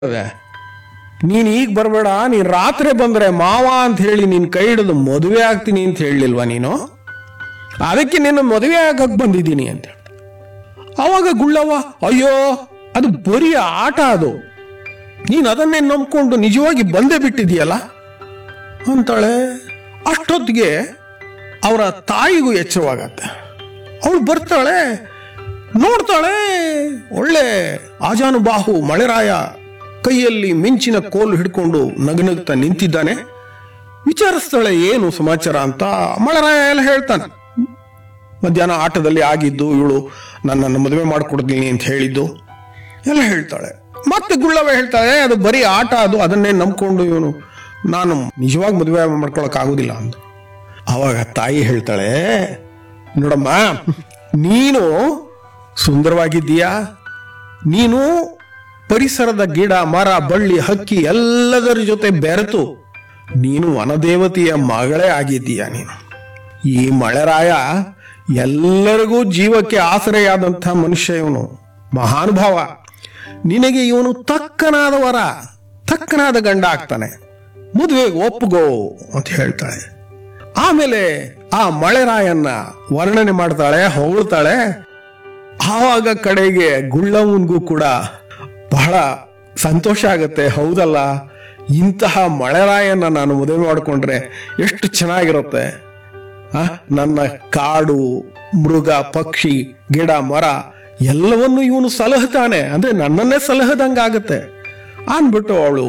ನೀನ್ ಈಗ ಬರಬೇಡ, ನೀನ್ ರಾತ್ರಿ ಬಂದ್ರೆ ಮಾವ ಅಂತ ಹೇಳಿ ನಿನ್ ಕೈ ಹಿಡಿದು ಮದುವೆ ಆಗ್ತೀನಿ ಅಂತ ಹೇಳಲಿಲ್ವಾ ನೀನು? ಅದಕ್ಕೆ ನಿನ್ನ ಮದುವೆ ಆಗಕ್ ಬಂದಿದ್ದೀನಿ ಅಂತ. ಅವಾಗ ಗುಳ್ಳವ್ವ, ಅಯ್ಯೋ ಅದು ಬರೀ ಆಟ, ಅದು ನೀನ್ ಅದನ್ನೇ ನಂಬ್ಕೊಂಡು ನಿಜವಾಗಿ ಬಂದೇ ಬಿಟ್ಟಿದೀಯಲ್ಲ ಅಂತಾಳೆ. ಅಷ್ಟೊತ್ತಿಗೆ ಅವರ ತಾಯಿಗೂ ಎಚ್ಚರವಾಗತ್ತೆ. ಅವಳು ಬರ್ತಾಳೆ, ನೋಡ್ತಾಳೆ, ಒಳ್ಳೆ ಆಜಾನುಬಾಹು ಮಳೆರಾಯ ಕೈಯಲ್ಲಿ ಮಿಂಚಿನ ಕೋಲು ಹಿಡ್ಕೊಂಡು ನಗನಗ್ತಾ ನಿಂತಿದ್ದಾನೆ. ವಿಚಾರಿಸ್ತಾಳೆ ಏನು ಸಮಾಚಾರ ಅಂತ. ಮಳೆರಾಯ ಎಲ್ಲ ಹೇಳ್ತಾನೆ, ಮಧ್ಯಾಹ್ನ ಆಟದಲ್ಲಿ ಆಗಿದ್ದು, ಇವಳು ನನ್ನನ್ನು ಮದುವೆ ಮಾಡಿಕೊಡ್ತೀನಿ ಅಂತ ಹೇಳಿದ್ದು ಎಲ್ಲ ಹೇಳ್ತಾಳೆ. ಮತ್ತೆ ಗುಳ್ಳವ ಹೇಳ್ತಾಳೆ, ಅದು ಬರೀ ಆಟ, ಅದು ಅದನ್ನೇ ನಂಬ್ಕೊಂಡು ಇವನು ನಾನು ನಿಜವಾಗಿ ಮದುವೆ ಮಾಡ್ಕೊಳಕ್ ಆಗುದಿಲ್ಲ ಅಂತ. ಅವಾಗ ತಾಯಿ ಹೇಳ್ತಾಳೆ, ನೋಡಮ್ಮ, ನೀನು ಸುಂದರವಾಗಿದ್ದೀಯಾ, ನೀನು ಪರಿಸರದ ಗಿಡ ಮರ ಬಳ್ಳಿ ಹಕ್ಕಿ ಎಲ್ಲದರ ಜೊತೆ ಬೆರೆತು ನೀನು ವನದೇವತೆಯ ಮಗಳೇ ಆಗಿದ್ದೀಯ. ನೀನು ಈ ಮಳೆರಾಯ ಎಲ್ಲರಿಗೂ ಜೀವಕ್ಕೆ ಆಸರೆಯಾದಂಥ ಮನುಷ್ಯ, ಇವನು ಮಹಾನುಭಾವ. ನಿನಗೆ ಇವನು ತಕ್ಕನಾದ ವರ, ತಕ್ಕನಾದ ಗಂಡ ಆಗ್ತಾನೆ, ಮದುವೆಗೆ ಒಪ್ಪುಗೋ ಅಂತ ಹೇಳ್ತಾಳೆ. ಆಮೇಲೆ ಆ ಮಳೆರಾಯನ್ನ ವರ್ಣನೆ ಮಾಡ್ತಾಳೆ, ಹೊಗಳ್ತಾಳೆ. ಆವಾಗ ಕಡೆಗೆ ಗುಳ್ಳವನ್ಗೂ ಕೂಡ ಬಹಳ ಸಂತೋಷ ಆಗತ್ತೆ. ಹೌದಲ್ಲ, ಇಂತಹ ಮಳೆರಾಯನ್ನ ನಾನು ಮದುವೆ ಮಾಡಿಕೊಂಡ್ರೆ ಎಷ್ಟು ಚೆನ್ನಾಗಿರುತ್ತೆ. ನನ್ನ ಕಾಡು ಮೃಗ ಪಕ್ಷಿ ಗಿಡ ಮರ ಎಲ್ಲವನ್ನು ಇವನು ಸಲಹುತ್ತಾನೆ, ಅಂದ್ರೆ ನನ್ನನ್ನೇ ಸಲಹದಂಗಾಗತ್ತೆ ಅಂದ್ಬಿಟ್ಟು ಅವಳು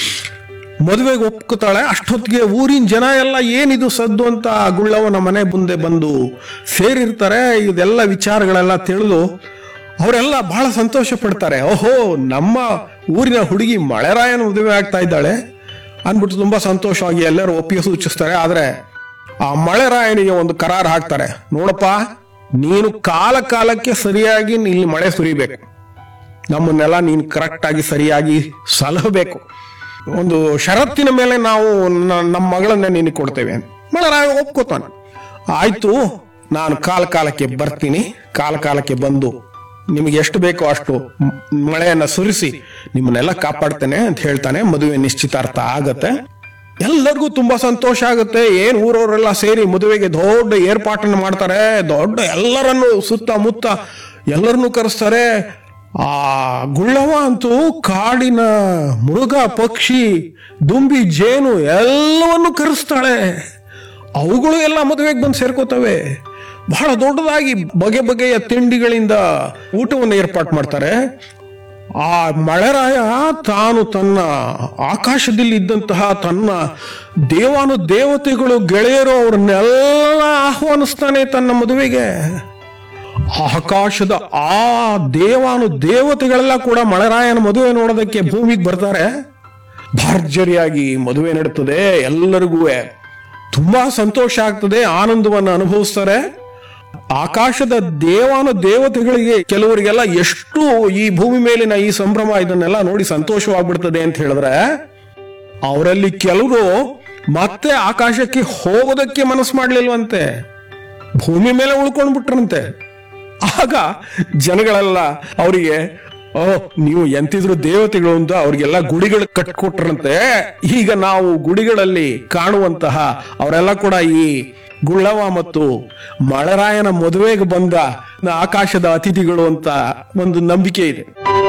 ಮದುವೆಗೆ ಒಪ್ಕೋತಾಳೆ. ಅಷ್ಟೊತ್ತಿಗೆ ಊರಿನ ಜನ ಎಲ್ಲ ಏನಿದು ಸದ್ದು ಅಂತ ಗುಳ್ಳವನ ಮನೆ ಮುಂದೆ ಬಂದು ಸೇರಿರ್ತಾರೆ. ಇದೆಲ್ಲ ವಿಚಾರಗಳೆಲ್ಲ ತಿಳಿದು ಅವರೆಲ್ಲ ಬಹಳ ಸಂತೋಷ ಪಡ್ತಾರೆ. ಓಹೋ, ನಮ್ಮ ಊರಿನ ಹುಡುಗಿ ಮಳೆರಾಯನ ಮದುವೆ ಆಗ್ತಾ ಇದ್ದಾಳೆ ಅಂದ್ಬಿಟ್ಟು ತುಂಬಾ ಸಂತೋಷವಾಗಿ ಎಲ್ಲರೂ ಒಪ್ಪಿಗೆ ಸೂಚಿಸ್ತಾರೆ. ಆದ್ರೆ ಆ ಮಳೆರಾಯನಿಗೆ ಒಂದು ಕರಾರು ಹಾಕ್ತಾರೆ, ನೋಡಪ್ಪ, ನೀನು ಕಾಲ ಕಾಲಕ್ಕೆ ಸರಿಯಾಗಿ ಇಲ್ಲಿ ಮಳೆ ಸುರಿಬೇಕು, ನಮ್ಮನ್ನೆಲ್ಲ ನೀನು ಕರೆಕ್ಟ್ ಆಗಿ ಸರಿಯಾಗಿ ಸಲಹಬೇಕು, ಒಂದು ಷರತ್ತಿನ ಮೇಲೆ ನಾವು ನಮ್ಮ ಮಗಳನ್ನೇ ನಿನಗೆ ಕೊಡ್ತೇವೆ. ಮಳೆರಾಯ ಒಪ್ಕೋತಾನೆ. ಆಯ್ತು, ನಾನು ಕಾಲ ಕಾಲಕ್ಕೆ ಬರ್ತೀನಿ, ಕಾಲ ಕಾಲಕ್ಕೆ ಬಂದು ನಿಮಗೆ ಎಷ್ಟು ಬೇಕೋ ಅಷ್ಟು ಮಳೆಯನ್ನ ಸುರಿಸಿ ನಿಮ್ಮನ್ನೆಲ್ಲ ಕಾಪಾಡ್ತೇನೆ ಅಂತ ಹೇಳ್ತಾನೆ. ಮದುವೆ ನಿಶ್ಚಿತಾರ್ಥ ಆಗತ್ತೆ. ಎಲ್ಲರಿಗೂ ತುಂಬಾ ಸಂತೋಷ ಆಗುತ್ತೆ. ಏನ್ ಊರವರೆಲ್ಲ ಸೇರಿ ಮದುವೆಗೆ ದೊಡ್ಡ ಏರ್ಪಾಟನ್ನು ಮಾಡ್ತಾರೆ. ದೊಡ್ಡ ಎಲ್ಲರನ್ನು ಸುತ್ತಮುತ್ತ ಎಲ್ಲರನ್ನೂ ಕರೆಸ್ತಾರೆ. ಆ ಗುಳ್ಳವ ಅಂತೂ ಕಾಡಿನ ಮೃಗ ಪಕ್ಷಿ ದುಂಬಿ ಜೇನು ಎಲ್ಲವನ್ನು ಕರೆಸ್ತಾಳೆ. ಅವುಗಳು ಎಲ್ಲ ಮದುವೆಗೆ ಬಂದು ಸೇರ್ಕೋತವೆ. ಬಹಳ ದೊಡ್ಡದಾಗಿ ಬಗೆ ಬಗೆಯ ತಿಂಡಿಗಳಿಂದ ಊಟವನ್ನು ಏರ್ಪಾಟ್ ಮಾಡ್ತಾರೆ. ಆ ಮಳೆರಾಯ ತಾನು ತನ್ನ ಆಕಾಶದಲ್ಲಿ ಇದ್ದಂತಹ ತನ್ನ ದೇವಾನು ದೇವತೆಗಳು ಗೆಳೆಯರು ಅವ್ರನ್ನೆಲ್ಲ ಆಹ್ವಾನಿಸ್ತಾನೆ ತನ್ನ ಮದುವೆಗೆ. ಆಕಾಶದ ಆ ದೇವಾನು ದೇವತೆಗಳೆಲ್ಲ ಕೂಡ ಮಳೆರಾಯನ ಮದುವೆ ನೋಡೋದಕ್ಕೆ ಭೂಮಿಗೆ ಬರ್ತಾರೆ. ಭರ್ಜರಿಯಾಗಿ ಮದುವೆ ನಡೀತದೆ. ಎಲ್ಲರಿಗೂ ತುಂಬಾ ಸಂತೋಷ ಆಗ್ತದೆ, ಆನಂದವನ್ನು ಅನುಭವಿಸ್ತಾರೆ. ಆಕಾಶದ ದೇವಾನು ದೇವತೆಗಳಿಗೆ ಕೆಲವರಿಗೆಲ್ಲ ಎಷ್ಟು ಈ ಭೂಮಿ ಮೇಲಿನ ಈ ಸಂಭ್ರಮ ಇದನ್ನೆಲ್ಲ ನೋಡಿ ಸಂತೋಷವಾಗ್ಬಿಡ್ತದೆ ಅಂತ ಹೇಳಿದ್ರೆ, ಅವರಲ್ಲಿ ಕೆಲವರು ಮತ್ತೆ ಆಕಾಶಕ್ಕೆ ಹೋಗೋದಕ್ಕೆ ಮನಸ್ಸು ಮಾಡ್ಲಿಲ್ವಂತೆ, ಭೂಮಿ ಮೇಲೆ ಉಳ್ಕೊಂಡ್ಬಿಟ್ರಂತೆ. ಆಗ ಜನಗಳೆಲ್ಲ ಅವರಿಗೆ, ನೀವು ಎಂತಿದ್ರು ದೇವತೆಗಳು ಅಂತ ಅವ್ರಿಗೆಲ್ಲ ಗುಡಿಗಳು ಕಟ್ಕೊಟ್ರಂತೆ. ಈಗ ನಾವು ಗುಡಿಗಳಲ್ಲಿ ಕಾಣುವಂತಹ ಅವರೆಲ್ಲ ಕೂಡ ಈ ಗುಳ್ಳವ ಮತ್ತು ಮಳೆರಾಯನ ಮದುವೆಗೆ ಬಂದ ಆಕಾಶದ ಅತಿಥಿಗಳು ಅಂತ ಒಂದು ನಂಬಿಕೆ ಇದೆ.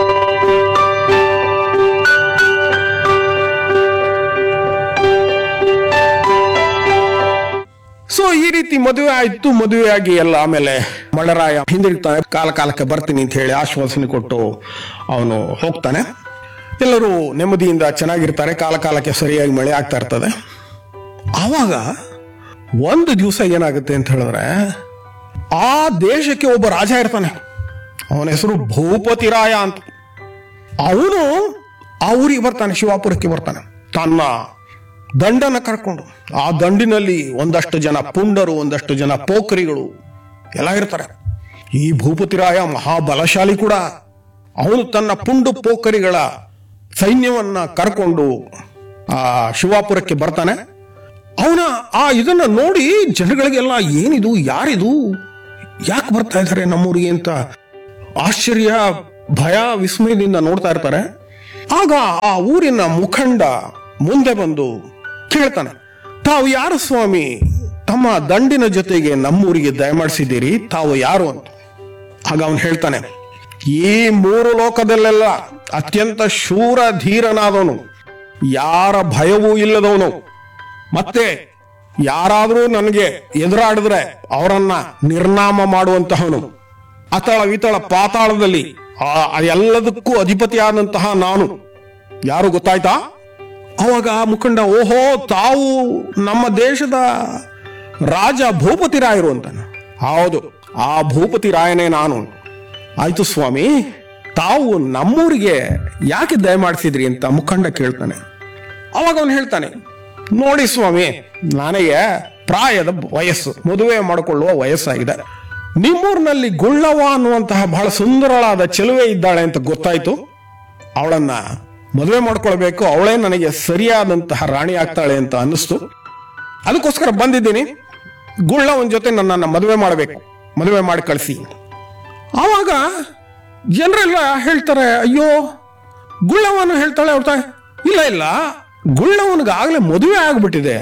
ಸೊ ಈ ರೀತಿ ಮದುವೆ ಆಯ್ತು. ಮದುವೆಯಾಗಿ ಎಲ್ಲ ಆಮೇಲೆ ಮಳೆರಾಯ ಹಿಂದಿರ್ತಾನೆ. ಕಾಲ ಕಾಲಕ್ಕೆ ಬರ್ತೀನಿ ಅಂತ ಹೇಳಿ ಆಶ್ವಾಸನೆ ಕೊಟ್ಟು ಅವನು ಹೋಗ್ತಾನೆ. ಎಲ್ಲರೂ ನೆಮ್ಮದಿಯಿಂದ ಚೆನ್ನಾಗಿರ್ತಾರೆ. ಕಾಲ ಕಾಲಕ್ಕೆ ಸರಿಯಾಗಿ ಮಳೆ ಆಗ್ತಾ ಇರ್ತದೆ. ಆವಾಗ ಒಂದು ದಿವಸ ಏನಾಗುತ್ತೆ ಅಂತ ಹೇಳಿದ್ರೆ, ಆ ದೇಶಕ್ಕೆ ಒಬ್ಬ ರಾಜ ಇರ್ತಾನೆ. ಅವನ ಹೆಸರು ಭೂಪತಿ ರಾಯ ಅಂತ. ಅವನು ಆ ಊರಿಗೆ ಬರ್ತಾನೆ, ಶಿವಾಪುರಕ್ಕೆ ಬರ್ತಾನೆ ತನ್ನ ದಂಡನ ಕರ್ಕೊಂಡು. ಆ ದಂಡಿನಲ್ಲಿ ಒಂದಷ್ಟು ಜನ ಪುಂಡರು, ಒಂದಷ್ಟು ಜನ ಪೋಖರಿಗಳು ಎಲ್ಲ ಇರ್ತಾರೆ. ಈ ಭೂಪತಿರಾಯ ಮಹಾಬಲಶಾಲಿ ಕೂಡ. ಅವನು ತನ್ನ ಪುಂಡು ಪೋಖರಿಗಳ ಸೈನ್ಯವನ್ನ ಕರ್ಕೊಂಡು ಆ ಶಿವಾಪುರಕ್ಕೆ ಬರ್ತಾನೆ. ಅವನ ಆ ಇದನ್ನ ನೋಡಿ ಜನಗಳಿಗೆಲ್ಲ ಏನಿದು, ಯಾರಿದು, ಯಾಕೆ ಬರ್ತಾ ಇದ್ದಾರೆ ನಮ್ಮೂರಿಗೆ ಅಂತ ಆಶ್ಚರ್ಯ ಭಯ ವಿಸ್ಮಯದಿಂದ ನೋಡ್ತಾ ಇರ್ತಾರೆ. ಆಗ ಆ ಊರಿನ ಮುಖಂಡ ಮುಂದೆ ಬಂದು ಕೇಳ್ತಾನೆ, ತಾವು ಯಾರು ಸ್ವಾಮಿ? ತಮ್ಮ ದಂಡಿನ ಜೊತೆಗೆ ನಮ್ಮೂರಿಗೆ ದಯಮಾಡಿಸಿದ್ದೀರಿ, ತಾವು ಯಾರು ಅಂತ. ಆಗ ಅವನು ಹೇಳ್ತಾನೆ, ಈ 3 ಲೋಕದಲ್ಲೆಲ್ಲ ಅತ್ಯಂತ ಶೂರ ಧೀರನಾದವನು, ಯಾರ ಭಯವೂ ಇಲ್ಲದವನು, ಮತ್ತೆ ಯಾರಾದರೂ ನನಗೆ ಎದುರಾಡಿದ್ರೆ ಅವರನ್ನ ನಿರ್ನಾಮ ಮಾಡುವಂತಹವನು, ಅತಳ ವಿತಳ ಪಾತಾಳದಲ್ಲಿ ಎಲ್ಲದಕ್ಕೂ ಅಧಿಪತಿಯಾದಂತಹ ನಾನು ಯಾರು ಗೊತ್ತಾಯ್ತಾ? ಅವಾಗ ಆ ಮುಖಂಡ, ಓಹೋ, ತಾವು ನಮ್ಮ ದೇಶದ ರಾಜ ಭೂಪತಿ ರಾಯರು ಅಂತಾನೆ. ಹೌದು, ಆ ಭೂಪತಿ ರಾಯನೇ ನಾನು. ಆಯ್ತು ಸ್ವಾಮಿ, ತಾವು ನಮ್ಮೂರಿಗೆ ಯಾಕೆ ದಯಮಾಡಿಸಿದ್ರಿ ಅಂತ ಮುಖಂಡ ಕೇಳ್ತಾನೆ. ಅವಾಗ ಅವನು ಹೇಳ್ತಾನೆ, ನೋಡಿ ಸ್ವಾಮಿ, ನನಗೆ ಪ್ರಾಯದ ವಯಸ್ಸು, ಮದುವೆ ಮಾಡಿಕೊಳ್ಳುವ ವಯಸ್ಸಾಗಿದೆ. ನಿಮ್ಮೂರಿನಲ್ಲಿ ಗುಳ್ಳವ ಅನ್ನುವಂತಹ ಬಹಳ ಸುಂದರಳಾದ ಚೆಲುವೆ ಇದ್ದಾಳೆ ಅಂತ ಗೊತ್ತಾಯ್ತು. ಅವಳನ್ನ ಮದುವೆ ಮಾಡ್ಕೊಳ್ಬೇಕು, ಅವಳೇ ನನಗೆ ಸರಿಯಾದಂತಹ ರಾಣಿ ಆಗ್ತಾಳೆ ಅಂತ ಅನ್ನಿಸ್ತು. ಅದಕ್ಕೋಸ್ಕರ ಬಂದಿದ್ದೀನಿ. ಗುಳ್ಳವನ ಜೊತೆ ನನ್ನನ್ನು ಮದುವೆ ಮಾಡಬೇಕು, ಮದುವೆ ಮಾಡಿ ಕಳಿಸಿ. ಆವಾಗ ಜನರೆಲ್ಲ ಹೇಳ್ತಾರೆ, ಅಯ್ಯೋ, ಗುಳ್ಳವನು ಹೇಳ್ತಾಳೆ. ಅವ್ರ ಇಲ್ಲ ಇಲ್ಲ, ಗುಳ್ಳವನಿಗಾಗಲೇ ಮದುವೆ ಆಗ್ಬಿಟ್ಟಿದೆ.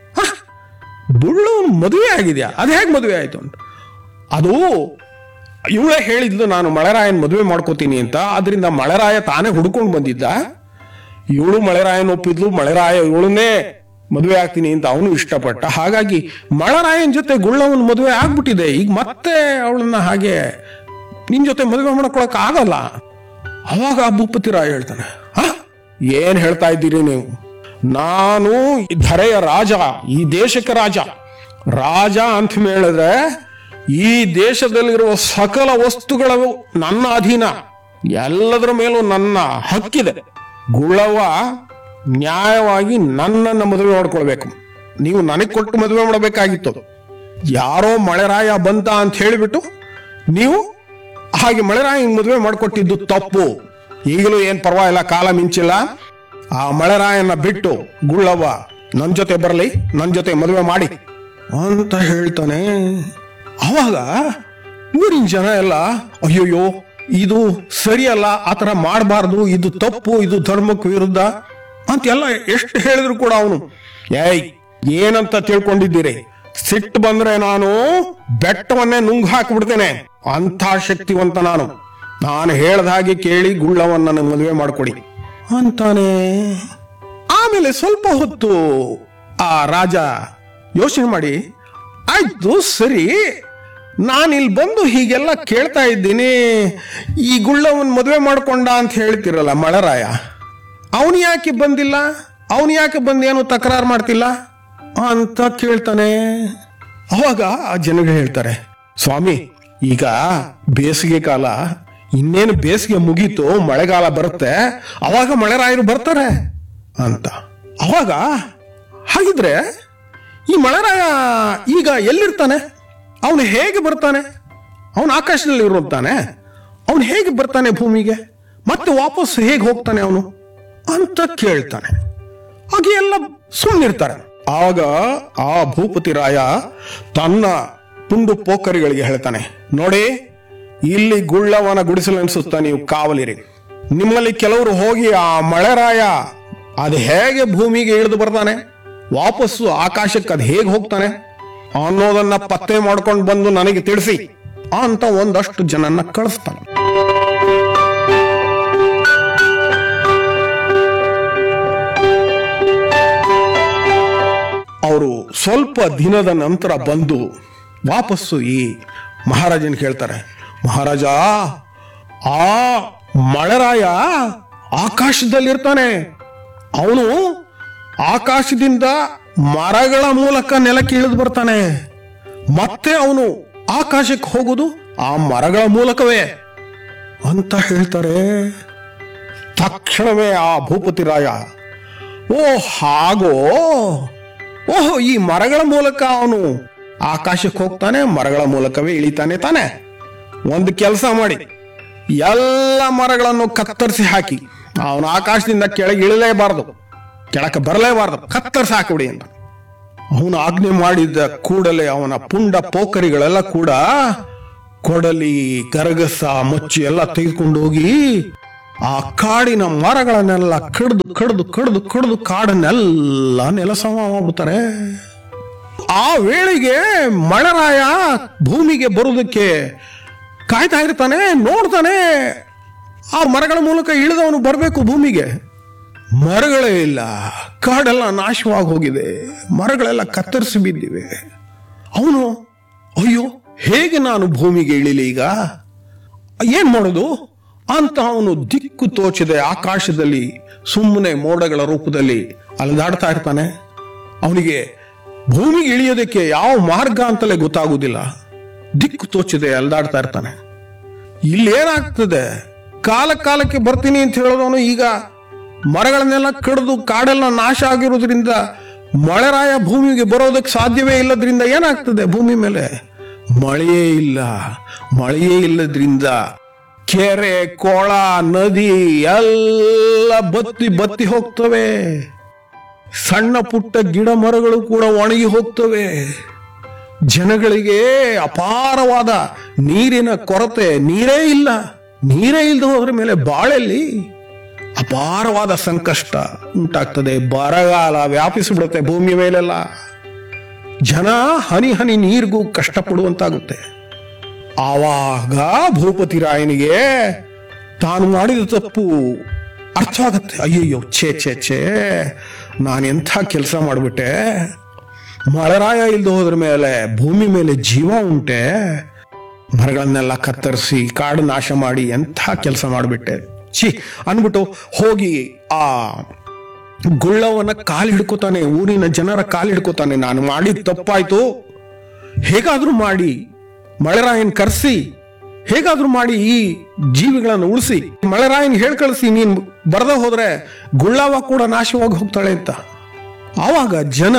ಗುಳ್ಳವನ್ ಮದುವೆ ಆಗಿದೆಯಾ? ಅದು ಹೇಗೆ ಮದುವೆ ಆಯ್ತು ಅಂತ. ಅದು ಇವಳೇ ಹೇಳಿದ್ಲು, ನಾನು ಮಳೆರಾಯನ್ ಮದುವೆ ಮಾಡ್ಕೋತೀನಿ ಅಂತ. ಅದರಿಂದ ಮಳೆರಾಯ ತಾನೇ ಹುಡ್ಕೊಂಡು ಬಂದಿದ್ದ. ಇವಳು ಮಳೆರಾಯನ್ ಒಪ್ಪಿದ್ಲು, ಮಳೆರಾಯ ಇವಳನ್ನೇ ಮದುವೆ ಆಗ್ತೀನಿ ಅಂತ ಅವನು ಇಷ್ಟಪಟ್ಟ. ಹಾಗಾಗಿ ಮಳೆರಾಯನ್ ಜೊತೆ ಗುಳ್ಳವನ್ ಮದುವೆ ಆಗ್ಬಿಟ್ಟಿದೆ. ಈಗ ಮತ್ತೆ ಅವಳನ್ನ ಹಾಗೆ ನಿನ್ ಜೊತೆ ಮದುವೆ ಮಾಡ್ಕೊಳಕ್ ಆಗಲ್ಲ. ಅವಾಗ ಭೂಪತಿ ರಾಯ ಹೇಳ್ತಾನೆ, ಏನ್ ಹೇಳ್ತಾ ಇದ್ದೀರಿ ನೀವು? ನಾನು ಈ ಧರೆಯ ರಾಜ, ಈ ದೇಶಕ್ಕೆ ರಾಜ. ರಾಜ ಅಂತ ಹೇಳಿದ್ರೆ ಈ ದೇಶದಲ್ಲಿರುವ ಸಕಲ ವಸ್ತುಗಳು ನನ್ನ ಅಧೀನ, ಎಲ್ಲದರ ಮೇಲೂ ನನ್ನ ಹಕ್ಕಿದೆ. ಗುಳ್ಳವ ನ್ಯಾಯವಾಗಿ ನನ್ನನ್ನು ಮದುವೆ ಮಾಡ್ಕೊಳ್ಬೇಕು. ನೀವು ನನಗೆ ಕೊಟ್ಟು ಮದುವೆ ಮಾಡಬೇಕಾಗಿತ್ತು. ಯಾರೋ ಮಳೆರಾಯ ಬಂತ ಅಂತ ಹೇಳಿಬಿಟ್ಟು ನೀವು ಹಾಗೆ ಮಳೆರಾಯ ಮದುವೆ ಮಾಡಿಕೊಟ್ಟಿದ್ದು ತಪ್ಪು. ಈಗಲೂ ಏನ್ ಪರವಾಗಿಲ್ಲ, ಕಾಲ ಮಿಂಚಿಲ್ಲ. ಆ ಮಳೆರಾಯನ ಬಿಟ್ಟು ಗುಳ್ಳವ ನನ್ನ ಜೊತೆ ಬರಲಿ, ನನ್ನ ಜೊತೆ ಮದುವೆ ಮಾಡಿ ಅಂತ ಹೇಳ್ತಾನೆ. ಅವಾಗ ಊರಿನ ಜನ ಎಲ್ಲ, ಅಯ್ಯೋಯ್ಯೋ, ಇದು ಸರಿಯಲ್ಲ, ಆತರ ಮಾಡಬಾರ್ದು, ಇದು ತಪ್ಪು, ಇದು ಧರ್ಮಕ್ಕೆ ವಿರುದ್ಧ ಅಂತೆಲ್ಲ ಎಷ್ಟು ಹೇಳಿದ್ರು ಕೂಡ ಅವನು, ಏನಂತ ತಿಳ್ಕೊಂಡಿದ್ದೀರಿ? ಸಿಟ್ಟು ಬಂದ್ರೆ ನಾನು ಬೆಟ್ಟವನ್ನೇ ನುಂಗ್ ಹಾಕಿಬಿಡ್ತೇನೆ, ಅಂಥ ಶಕ್ತಿವಂತ ನಾನು. ನಾನು ಹೇಳ್ದ ಹಾಗೆ ಕೇಳಿ ಗುಳ್ಳವನ್ನ ಮದುವೆ ಮಾಡ್ಕೊಡಿ ಅಂತಾನೆ. ಆಮೇಲೆ ಸ್ವಲ್ಪ ಹೊತ್ತು ಆ ರಾಜ ಯೋಚನೆ ಮಾಡಿ, ಆಯ್ತು ಸರಿ, ನಾನಿಲ್ಲಿ ಬಂದು ಹೀಗೆಲ್ಲ ಕೇಳ್ತಾ ಇದ್ದೀನಿ, ಈ ಗುಳ್ಳವನ್ ಮದುವೆ ಮಾಡ್ಕೊಂಡ ಅಂತ ಹೇಳ್ತಿರಲ್ಲ ಮಳೆರಾಯ, ಅವನು ಯಾಕೆ ಬಂದಿಲ್ಲ? ಅವನು ಯಾಕೆ ಬಂದೇನು ತಕರಾರು ಮಾಡ್ತಿಲ್ಲ ಅಂತ ಕೇಳ್ತಾನೆ. ಅವಾಗ ಆ ಜನಗಳು ಹೇಳ್ತಾರೆ, ಸ್ವಾಮಿ, ಈಗ ಬೇಸಿಗೆ ಕಾಲ, ಇನ್ನೇನು ಬೇಸಿಗೆ ಮುಗೀತು, ಮಳೆಗಾಲ ಬರುತ್ತೆ, ಅವಾಗ ಮಳೆರಾಯರು ಬರ್ತಾರೆ ಅಂತ. ಅವಾಗ ಹಾಗಿದ್ರೆ ಈ ಮಳೆರಾಯ ಈಗ ಎಲ್ಲಿರ್ತಾನೆ? ಅವನು ಹೇಗೆ ಬರ್ತಾನೆ? ಅವನು ಆಕಾಶದಲ್ಲಿ ಇರುತ್ತಾನೆ, ಅವನು ಹೇಗೆ ಬರ್ತಾನೆ ಭೂಮಿಗೆ? ಮತ್ತೆ ವಾಪಸ್ ಹೇಗೆ ಹೋಗ್ತಾನೆ ಅವನು ಅಂತ ಕೇಳ್ತಾನೆ. ಹಾಗೆ ಎಲ್ಲ ಸುಮ್ಮನಿರ್ತಾರೆ. ಆಗ ಆ ಭೂಪತಿ ರಾಯ ತನ್ನ ಪುಂಡು ಪೋಖರಿಗಳಿಗೆ ಹೇಳ್ತಾನೆ, ನೋಡಿ, ಇಲ್ಲಿ ಗುಳ್ಳವನ ಗುಡಿಸಲು ಅನ್ಸುತ್ತಾ, ನೀವು ಕಾವಲಿರಿ. ನಿಮ್ಮಲ್ಲಿ ಕೆಲವರು ಹೋಗಿ ಆ ಮಳೆರಾಯ ಅದು ಹೇಗೆ ಭೂಮಿಗೆ ಇಳಿದು ಬರ್ತಾನೆ, ವಾಪಸ್ಸು ಆಕಾಶಕ್ಕೆ ಅದು ಹೇಗೆ ಹೋಗ್ತಾನೆ ಅನ್ನೋದನ್ನ ಪತ್ತೆ ಮಾಡ್ಕೊಂಡು ಬಂದು ನನಗೆ ತಿಳಿಸಿ ಅಂತ ಒಂದಷ್ಟು ಜನನ್ನ ಕಳಿಸ್ತಾನೆ. ಅವರು ಸ್ವಲ್ಪ ದಿನದ ನಂತರ ಬಂದು ವಾಪಸ್ಸು ಈ ಮಹಾರಾಜನ್ ಕೇಳ್ತಾರೆ, ಮಹಾರಾಜ, ಆ ಮಳೆರಾಯ ಆಕಾಶದಲ್ಲಿರ್ತಾನೆ, ಅವನು ಆಕಾಶದಿಂದ ಮರಗಳ ಮೂಲಕ ನೆಲಕ್ಕೆ ಇಳಿದು ಬರ್ತಾನೆ, ಮತ್ತೆ ಅವನು ಆಕಾಶಕ್ಕೆ ಹೋಗುದು ಆ ಮರಗಳ ಮೂಲಕವೇ ಅಂತ ಹೇಳ್ತಾರೆ. ತಕ್ಷಣವೇ ಆ ಭೂಪತಿ ರಾಯ, ಓ ಹಾಗೋ, ಓಹೋ, ಈ ಮರಗಳ ಮೂಲಕ ಅವನು ಆಕಾಶಕ್ಕೆ ಹೋಗ್ತಾನೆ, ಮರಗಳ ಮೂಲಕವೇ ಇಳಿತಾನೆ ತಾನೆ. ಒಂದು ಕೆಲಸ ಮಾಡಿ, ಎಲ್ಲ ಮರಗಳನ್ನು ಕತ್ತರಿಸಿ ಹಾಕಿ, ಅವನು ಆಕಾಶದಿಂದ ಕೆಳಗೆ ಇಳಿಲೇಬಾರದು, ಕೆಳಕ್ಕೆ ಬರಲೇಬಾರದು, ಕತ್ತರಿಸಿ ಹಾಕಿಬಿಡಿ ಅಂತ ಅವನು ಆಜ್ಞೆ ಮಾಡಿದ ಕೂಡಲೇ ಅವನ ಪುಂಡ ಪೋಖರಿಗಳೆಲ್ಲ ಕೂಡ ಕೊಡಲಿ, ಗರಗಸ, ಮಚ್ಚು ಎಲ್ಲ ತೆಗೆದುಕೊಂಡು ಹೋಗಿ ಆ ಕಾಡಿನ ಮರಗಳನ್ನೆಲ್ಲ ಕಡ್ದು ಕಡ್ದು ಕಡ್ದು ಕಡ್ದು ಕಾಡನ್ನೆಲ್ಲ ನೆಲಸಮ ಮಾಡ್ಬಿಡ್ತಾರೆ. ಆ ವೇಳೆಗೆ ಮಳೆರಾಯ ಭೂಮಿಗೆ ಬರುವುದಕ್ಕೆ ಕಾಯ್ತಾ ಇರ್ತಾನೆ, ನೋಡ್ತಾನೆ. ಆ ಮರಗಳ ಮೂಲಕ ಇಳಿದವನು ಬರಬೇಕು ಭೂಮಿಗೆ. ಮರಗಳೇ ಇಲ್ಲ, ಕಾಡೆಲ್ಲ ನಾಶವಾಗಿ ಹೋಗಿದೆ, ಮರಗಳೆಲ್ಲ ಕತ್ತರಿಸಿ ಬಿದ್ದಿವೆ. ಅವನು ಅಯ್ಯೋ ಹೇಗೆ ನಾನು ಭೂಮಿಗೆ ಇಳಿಲಿ, ಈಗ ಏನ್ ಮಾಡೋದು ಅಂತ ಅವನು ದಿಕ್ಕು ತೋಚದೆ ಆಕಾಶದಲ್ಲಿ ಸುಮ್ಮನೆ ಮೋಡಗಳ ರೂಪದಲ್ಲಿ ಅಲೆದಾಡ್ತಾ ಇರ್ತಾನೆ. ಅವನಿಗೆ ಭೂಮಿಗೆ ಇಳಿಯೋದಕ್ಕೆ ಯಾವ ಮಾರ್ಗ ಅಂತಲೇ ಗೊತ್ತಾಗುವುದಿಲ್ಲ. ದಿಕ್ಕು ತೋಚದೆ ಅಲೆದಾಡ್ತಾ ಇರ್ತಾನೆ. ಇಲ್ಲೇನಾಗ್ತದೆ, ಕಾಲಕ್ಕೆ ಬರ್ತೀನಿ ಅಂತ ಹೇಳೋದವನು ಈಗ ಮರಗಳನ್ನೆಲ್ಲ ಕಡಿದು ಕಾಡೆಲ್ಲ ನಾಶ ಆಗಿರೋದ್ರಿಂದ ಮಳೆರಾಯ ಭೂಮಿಗೆ ಬರೋದಕ್ಕೆ ಸಾಧ್ಯವೇ ಇಲ್ಲದ್ರಿಂದ ಏನಾಗ್ತದೆ, ಭೂಮಿ ಮೇಲೆ ಮಳೆಯೇ ಇಲ್ಲ. ಮಳೆಯೇ ಇಲ್ಲದ್ರಿಂದ ಕೆರೆ, ಕೊಳ, ನದಿ ಎಲ್ಲ ಬತ್ತಿ ಬತ್ತಿ ಹೋಗ್ತವೆ. ಸಣ್ಣ ಪುಟ್ಟ ಗಿಡ ಮರಗಳು ಕೂಡ ಒಣಗಿ ಹೋಗ್ತವೆ. ಜನಗಳಿಗೆ ಅಪಾರವಾದ ನೀರಿನ ಕೊರತೆ, ನೀರೇ ಇಲ್ಲ. ನೀರೇ ಇಲ್ಲದೆ ಹೋದ್ರ ಮೇಲೆ ಬಾಳೆಲ್ಲಿ ಅಪಾರವಾದ ಸಂಕಷ್ಟ ಉಂಟಾಗ್ತದೆ. ಬರಗಾಲ ವ್ಯಾಪಿಸಿಬಿಡುತ್ತೆ ಭೂಮಿ ಮೇಲೆಲ್ಲ. ಜನ ಹನಿ ಹನಿ ನೀರಿಗೂ ಕಷ್ಟಪಡುವಂತಾಗುತ್ತೆ. ಆವಾಗ ಭೂಪತಿ ರಾಯನಿಗೆ ತಾನು ಮಾಡಿದ ತಪ್ಪು ಅರ್ಥವಾಗತ್ತೆ. ಅಯ್ಯಯ್ಯೋ, ಛೇ ನಾನೆಂಥ ಕೆಲಸ ಮಾಡಿಬಿಟ್ಟೆ. ಮಳೆರಾಯ ಇಲ್ದು ಹೋದ್ರ ಮೇಲೆ ಭೂಮಿ ಮೇಲೆ ಜೀವ ಉಂಟೆ, ಮರಗಳನ್ನೆಲ್ಲ ಕತ್ತರಿಸಿ ಕಾಡು ನಾಶ ಮಾಡಿ ಎಂಥ ಕೆಲಸ ಮಾಡಿಬಿಟ್ಟೆ, ಛೀ ಅನ್ಬಿಟ್ಟು ಹೋಗಿ ಆ ಗುಳ್ಳವನ ಕಾಲಿಡ್ಕೋತಾನೆ, ಊರಿನ ಜನರ ಕಾಲಿಡ್ಕೋತಾನೆ. ನಾನು ಮಾಡಿದ ತಪ್ಪಾಯ್ತು, ಹೇಗಾದ್ರೂ ಮಾಡಿ ಮಳೆರಾಯನ್ ಕರೆಸಿ, ಹೇಗಾದ್ರೂ ಮಾಡಿ ಈ ಜೀವಿಗಳನ್ನು ಉಳಿಸಿ, ಮಳೆರಾಯನ್ ಹೇಳ್ ಕಳಿಸಿ, ನೀನ್ ಬರದ ಹೋದ್ರೆ ಗುಳ್ಳವ ಕೂಡ ನಾಶವಾಗಿ ಹೋಗ್ತಾಳೆ ಅಂತ. ಆವಾಗ ಜನ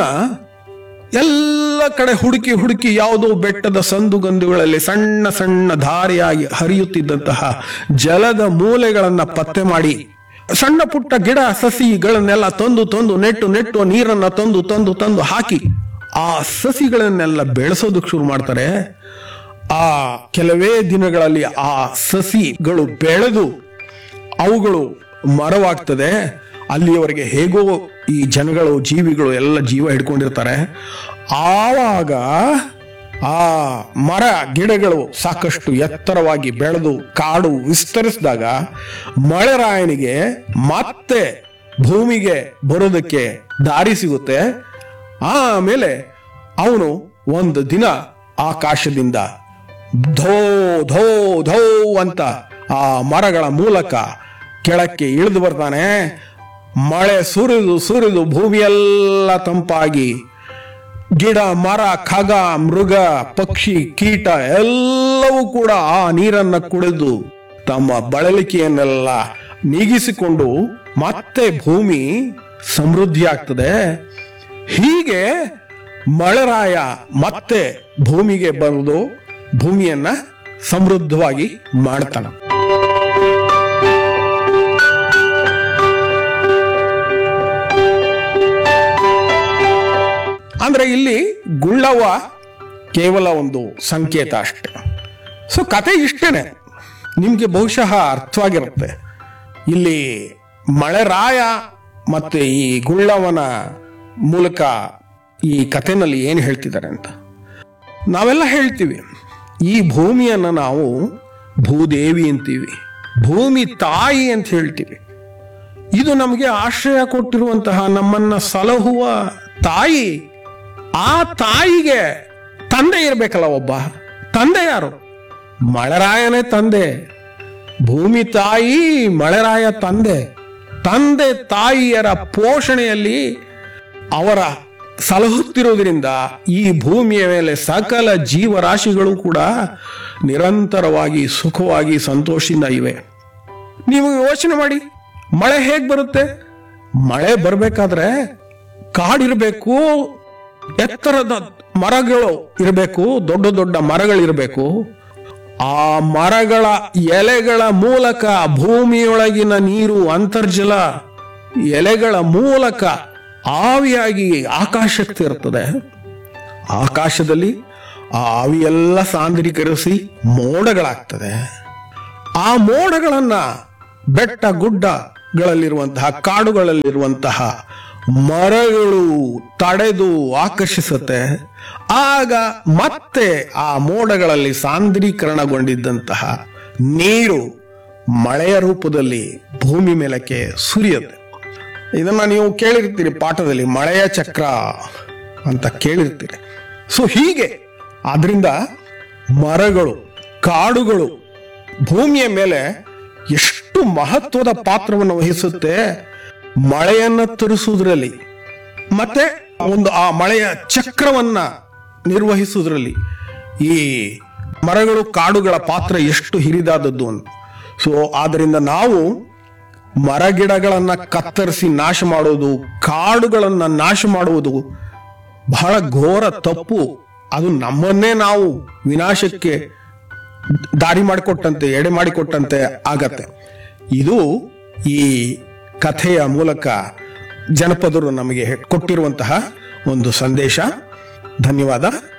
ಎಲ್ಲ ಕಡೆ ಹುಡುಕಿ ಹುಡುಕಿ ಯಾವುದೋ ಬೆಟ್ಟದ ಸಂದುಗಂದುಗಳಲ್ಲಿ ಸಣ್ಣ ಸಣ್ಣ ಧಾರೆಯಾಗಿ ಹರಿಯುತ್ತಿದ್ದಂತಹ ಜಲದ ಮೂಲೆಗಳನ್ನ ಪತ್ತೆ ಮಾಡಿ ಸಣ್ಣ ಪುಟ್ಟ ಗಿಡ ಸಸಿಗಳನ್ನೆಲ್ಲ ತಂದು ನೆಟ್ಟು ನೀರನ್ನ ತಂದು ಹಾಕಿ ಆ ಸಸಿಗಳನ್ನೆಲ್ಲ ಬೆಳೆಸೋದಕ್ಕೆ ಶುರು ಮಾಡ್ತಾರೆ. ಆ ಕೆಲವೇ ದಿನಗಳಲ್ಲಿ ಆ ಸಸಿಗಳು ಬೆಳೆದು ಅವುಗಳು ಮರವಾಗ್ತದೆ. ಅಲ್ಲಿಯವರೆಗೆ ಹೇಗೋ ಈ ಜನಗಳು, ಜೀವಿಗಳು ಎಲ್ಲ ಜೀವ ಹಿಡ್ಕೊಂಡಿರ್ತಾರೆ. ಆವಾಗ ಆ ಮರ ಗಿಡಗಳು ಸಾಕಷ್ಟು ಎತ್ತರವಾಗಿ ಬೆಳೆದು ಕಾಡು ವಿಸ್ತರಿಸಿದಾಗ ಮಳೆರಾಯನಿಗೆ ಮತ್ತೆ ಭೂಮಿಗೆ ಬರೋದಕ್ಕೆ ದಾರಿ ಸಿಗುತ್ತೆ. ಆಮೇಲೆ ಅವನು ಒಂದು ದಿನ ಆಕಾಶದಿಂದ ಧೋ ಧೋ ಧೋ ಅಂತ ಆ ಮರಗಳ ಮೂಲಕ ಕೆಳಕ್ಕೆ ಇಳಿದು ಬರ್ತಾನೆ. ಮಳೆ ಸುರಿದು ಭೂಮಿಯೆಲ್ಲ ತಂಪಾಗಿ ಗಿಡ, ಮರ, ಖಗ, ಮೃಗ, ಪಕ್ಷಿ, ಕೀಟ ಎಲ್ಲವೂ ಕೂಡ ಆ ನೀರನ್ನ ಕುಡಿದು ತಮ್ಮ ಬಳಲಿಕೆಯನ್ನೆಲ್ಲ ನೀಗಿಸಿಕೊಂಡು ಮತ್ತೆ ಭೂಮಿ ಸಮೃದ್ಧಿ ಆಗ್ತದೆ. ಹೀಗೆ ಮಳೆರಾಯ ಮತ್ತೆ ಭೂಮಿಗೆ ಬರೆದು ಭೂಮಿಯನ್ನ ಸಮೃದ್ಧವಾಗಿ ಮಾಡ್ತಾನೆ. ಅಂದ್ರೆ ಇಲ್ಲಿ ಗುಳ್ಳವ್ವ ಕೇವಲ ಒಂದು ಸಂಕೇತ ಅಷ್ಟೆ. ಸೊ ಕತೆ ಇಷ್ಟೇನೆ, ನಿಮ್ಗೆ ಬಹುಶಃ ಅರ್ಥವಾಗಿರುತ್ತೆ. ಇಲ್ಲಿ ಮಳೆರಾಯ ಮತ್ತೆ ಈ ಗುಳ್ಳವ್ವನ ಮೂಲಕ ಈ ಕಥೆನಲ್ಲಿ ಏನು ಹೇಳ್ತಿದ್ದಾರೆ ಅಂತ. ನಾವೆಲ್ಲ ಹೇಳ್ತೀವಿ, ಈ ಭೂಮಿಯನ್ನ ನಾವು ಭೂದೇವಿ ಅಂತೀವಿ, ಭೂಮಿ ತಾಯಿ ಅಂತ ಹೇಳ್ತೀವಿ. ಇದು ನಮಗೆ ಆಶ್ರಯ ಕೊಟ್ಟಿರುವಂತಹ, ನಮ್ಮನ್ನ ಸಲಹುವ ತಾಯಿ. ಆ ತಾಯಿಗೆ ತಂದೆ ಇರ್ಬೇಕಲ್ಲ, ಒಬ್ಬ ತಂದೆ. ಯಾರು? ಮಳೆರಾಯನೇ ತಂದೆ. ಭೂಮಿ ತಾಯಿ, ಮಳೆರಾಯ ತಂದೆ. ತಂದೆ ತಾಯಿಯರ ಪೋಷಣೆಯಲ್ಲಿ ಅವರ ಸಲಹುತ್ತಿರುವುದರಿಂದ ಈ ಭೂಮಿಯ ಮೇಲೆ ಸಕಲ ಜೀವರಾಶಿಗಳು ಕೂಡ ನಿರಂತರವಾಗಿ ಸುಖವಾಗಿ ಸಂತೋಷದಿಂದ ಇವೆ. ನೀವು ಯೋಚನೆ ಮಾಡಿ, ಮಳೆ ಹೇಗ್ ಬರುತ್ತೆ? ಮಳೆ ಬರಬೇಕಾದ್ರೆ ಕಾಡಿರ್ಬೇಕು, ಎತ್ತರದ ಮರಗಳು ಇರಬೇಕು, ದೊಡ್ಡ ದೊಡ್ಡ ಮರಗಳಿರಬೇಕು. ಆ ಮರಗಳ ಎಲೆಗಳ ಮೂಲಕ ಭೂಮಿಯೊಳಗಿನ ನೀರು, ಅಂತರ್ಜಲ ಎಲೆಗಳ ಮೂಲಕ ಆವಿಯಾಗಿ ಆಕಾಶಕ್ಕೆ ಇರ್ತದೆ. ಆಕಾಶದಲ್ಲಿ ಆ ಆವಿಯೆಲ್ಲ ಸಾಂದ್ರೀಕರಿಸಿ ಮೋಡಗಳಾಗ್ತದೆ. ಆ ಮೋಡಗಳನ್ನ ಬೆಟ್ಟ ಗುಡ್ಡಗಳಲ್ಲಿರುವಂತಹ ಕಾಡುಗಳಲ್ಲಿರುವಂತಹ ಮರಗಳು ತಡೆದು ಆಕರ್ಷಿಸುತ್ತೆ. ಆಗ ಮತ್ತೆ ಆ ಮೋಡಗಳಲ್ಲಿ ಸಾಂದ್ರೀಕರಣಗೊಂಡಿದ್ದಂತಹ ನೀರು ಮಳೆಯ ರೂಪದಲ್ಲಿ ಭೂಮಿ ಮೇಲಕ್ಕೆ ಸುರಿಯುತ್ತೆ. ಇದನ್ನ ನೀವು ಕೇಳಿರ್ತೀರಿ ಪಾಠದಲ್ಲಿ, ಮಳೆಯ ಚಕ್ರ ಅಂತ ಕೇಳಿರ್ತೀರಿ. ಸೊ ಹೀಗೆ ಆದ್ರಿಂದ ಮರಗಳು, ಕಾಡುಗಳು ಭೂಮಿಯ ಮೇಲೆ ಎಷ್ಟು ಮಹತ್ವದ ಪಾತ್ರವನ್ನು ವಹಿಸುತ್ತೆ ಮಳೆಯನ್ನ ತರಿಸುವುದರಲ್ಲಿ, ಮತ್ತೆ ಆ ಮಳೆಯ ಚಕ್ರವನ್ನ ನಿರ್ವಹಿಸುವುದರಲ್ಲಿ ಈ ಮರಗಳು ಕಾಡುಗಳ ಪಾತ್ರ ಎಷ್ಟು ಹಿರಿದಾದದ್ದು ಅಂತ. ಸೊ ಆದ್ರಿಂದ ನಾವು ಮರಗಿಡಗಳನ್ನ ಕತ್ತರಿಸಿ ನಾಶ ಮಾಡುವುದು, ಕಾಡುಗಳನ್ನ ನಾಶ ಮಾಡುವುದು ಬಹಳ ಘೋರ ತಪ್ಪು. ಅದು ನಮ್ಮನ್ನೇ ನಾವು ವಿನಾಶಕ್ಕೆ ದಾರಿ ಮಾಡಿಕೊಟ್ಟಂತೆ, ಎಡೆ ಮಾಡಿಕೊಟ್ಟಂತೆ ಆಗತ್ತೆ. ಇದು ಈ ಕಥೆಯ ಮೂಲಕ ಜನಪದರು ನಮಗೆ ಕೊಟ್ಟಿರುವಂತಹ ಒಂದು ಸಂದೇಶ. ಧನ್ಯವಾದ.